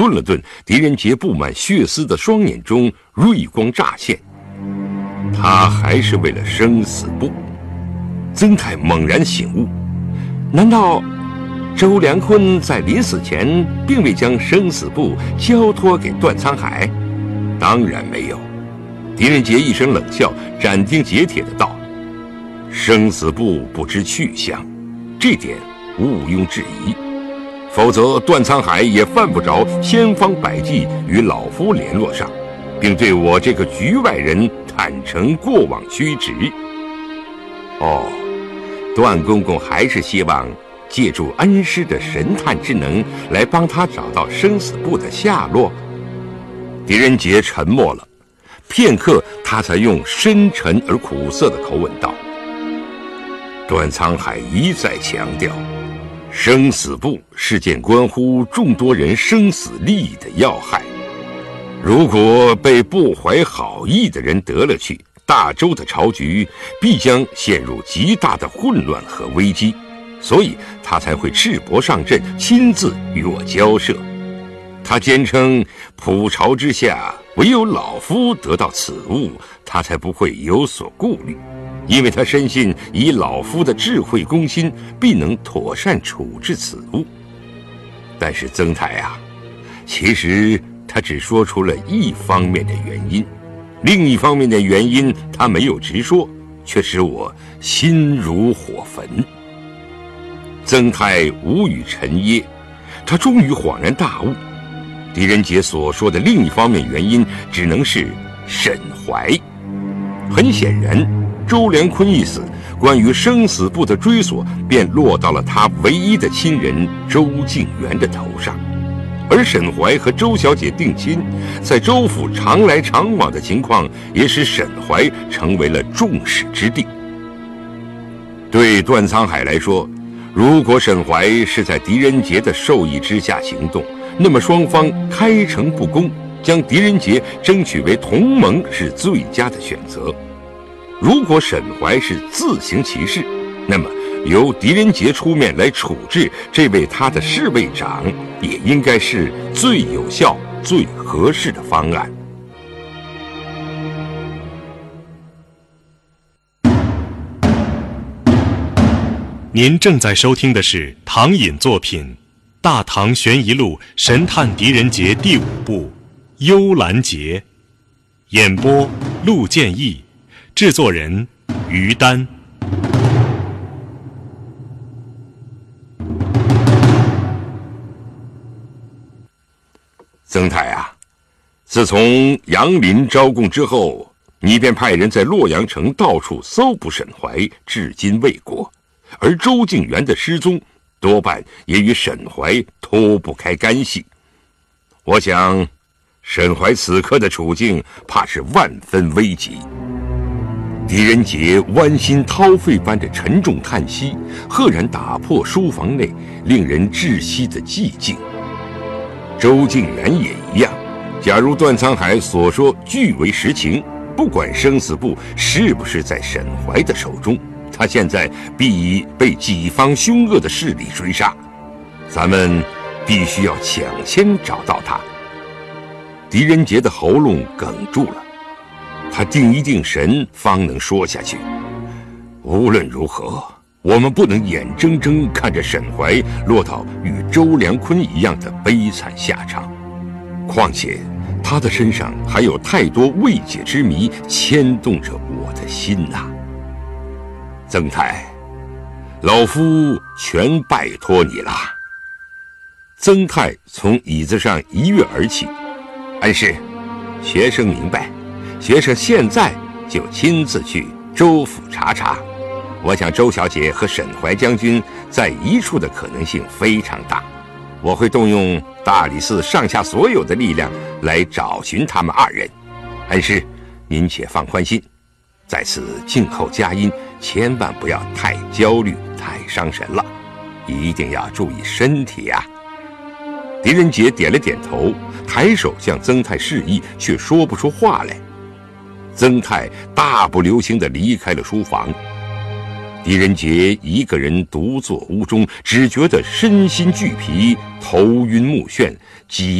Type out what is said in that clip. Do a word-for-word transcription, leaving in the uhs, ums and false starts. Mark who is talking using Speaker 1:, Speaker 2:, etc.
Speaker 1: 顿了顿，狄仁杰布满血丝的双眼中锐光乍现，他还是为了生死簿。曾泰猛然醒悟，难道周良坤在临死前并未将生死簿交托给段沧海？当然没有。狄仁杰一声冷笑，斩钉截铁的道：生死簿不知去向，这点毋庸置疑，否则段沧海也犯不着千方百计与老夫联络上，并对我这个局外人坦诚过往虚职。哦，段公公还是希望借助恩师的神探之能来帮他找到生死簿的下落。狄仁杰沉默了片刻，他才用深沉而苦涩的口吻道：段沧海一再强调，生死簿是件关乎众多人生死利益的要害，如果被不怀好意的人得了去，大周的朝局必将陷入极大的混乱和危机，所以他才会赤膊上阵，亲自与我交涉。他坚称普朝之下唯有老夫得到此物，他才不会有所顾虑，因为他深信以老夫的智慧公心，必能妥善处置此物。但是曾泰啊，其实他只说出了一方面的原因，另一方面的原因他没有直说，却使我心如火焚。曾泰无语沉噎，他终于恍然大悟，狄仁杰所说的另一方面原因只能是沈怀。很显然，周良坤一死，关于生死簿的追索便落到了他唯一的亲人周敬元的头上。而沈怀和周小姐定亲，在周府常来常往的情况，也使沈怀成为了众矢之的。对段沧海来说，如果沈怀是在狄仁杰的授意之下行动，那么双方开诚布公，将狄仁杰争取为同盟是最佳的选择。如果沈怀是自行其事，那么由狄仁杰出面来处置这位他的侍卫长，也应该是最有效、最合适的方案。
Speaker 2: 您正在收听的是唐寅作品《大唐悬疑录神探狄仁杰》第五部《幽兰劫》，演播陆建义，制作人于丹。
Speaker 1: 曾泰啊，自从杨林招供之后，你便派人在洛阳城到处搜捕沈怀，至今未果。而周敬元的失踪，多半也与沈怀脱不开干系。我想，沈怀此刻的处境，怕是万分危急。狄仁杰剜心掏肺般的沉重叹息，赫然打破书房内令人窒息的寂静。周敬元也一样，假如段沧海所说据为实情，不管生死簿是不是在沈怀的手中，他现在必已被己方凶恶的势力追杀，咱们必须要抢先找到他。狄仁杰的喉咙哽住了，他定一定神，方能说下去。无论如何，我们不能眼睁睁看着沈怀落到与周良坤一样的悲惨下场。况且，他的身上还有太多未解之谜牵动着我的心呐、啊。曾泰，老夫全拜托你了。曾泰从椅子上一跃而起，恩师，学生明白，学生现在就亲自去周府查查。我想周小姐和沈怀将军在一处的可能性非常大，我会动用大理寺上下所有的力量来找寻他们二人。恩师，您且放宽心，在此静候佳音，千万不要太焦虑、太伤神了，一定要注意身体啊！狄仁杰点了点头，抬手向曾泰示意，却说不出话来。曾泰大步流星地离开了书房。狄仁杰一个人独坐屋中，只觉得身心俱疲，头晕目眩，几